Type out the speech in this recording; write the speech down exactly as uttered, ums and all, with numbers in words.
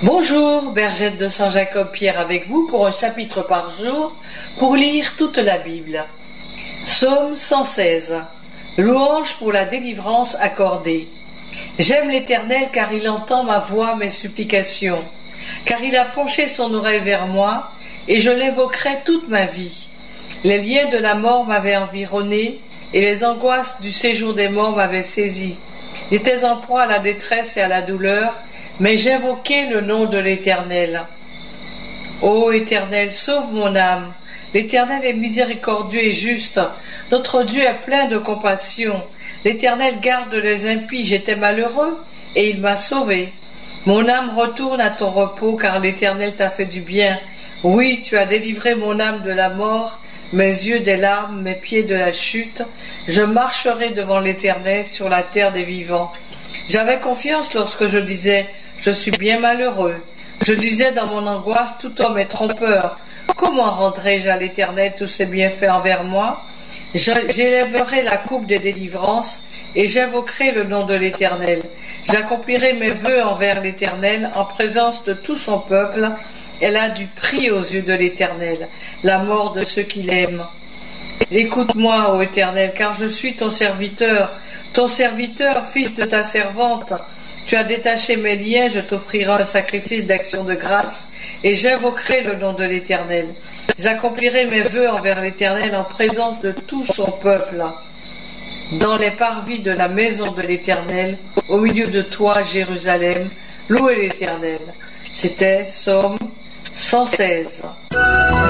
Bonjour, Bergette de Saint-Jacob-Pierre avec vous pour un chapitre par jour pour lire toute la Bible. Psaume cent seize. Louange pour la délivrance accordée. J'aime l'Éternel car il entend ma voix, mes supplications, car il a penché son oreille vers moi et je l'évoquerai toute ma vie. Les liens de la mort m'avaient environné et les angoisses du séjour des morts m'avaient saisi. J'étais en proie à la détresse et à la douleur, mais j'invoquai le nom de l'Éternel. Ô Éternel, sauve mon âme. L'Éternel est miséricordieux et juste. Notre Dieu est plein de compassion. L'Éternel garde les impies. J'étais malheureux et il m'a sauvé. Mon âme retourne à ton repos, car l'Éternel t'a fait du bien. Oui, tu as délivré mon âme de la mort, mes yeux des larmes, mes pieds de la chute. Je marcherai devant l'Éternel sur la terre des vivants. J'avais confiance lorsque je disais « Je suis bien malheureux ». Je disais dans mon angoisse « Tout homme est trompeur ». Comment rendrai-je à l'Éternel tous ses bienfaits envers moi? J'élèverai la coupe des délivrances et j'invoquerai le nom de l'Éternel. J'accomplirai mes vœux envers l'Éternel en présence de tout son peuple. Elle a du prix aux yeux de l'Éternel, la mort de ceux qui l'aiment. Écoute-moi, ô Éternel, car je suis ton serviteur, ton serviteur, fils de ta servante. Tu as détaché mes liens, je t'offrirai un sacrifice d'action de grâce, et j'invoquerai le nom de l'Éternel. J'accomplirai mes vœux envers l'Éternel en présence de tout son peuple. Dans les parvis de la maison de l'Éternel, au milieu de toi, Jérusalem, louez l'Éternel. C'était Psaume cent seize.